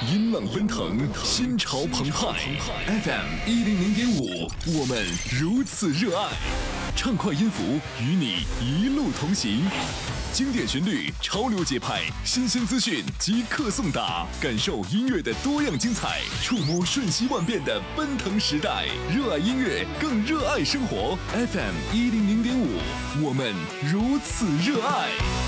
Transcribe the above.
音浪奔腾，心潮澎湃。FM100.5，我们如此热爱。畅快音符与你一路同行，经典旋律、潮流节拍、新鲜资讯即刻送达，感受音乐的多样精彩，触摸瞬息万变的奔腾时代。热爱音乐，更热爱生活。FM100.5，我们如此热爱。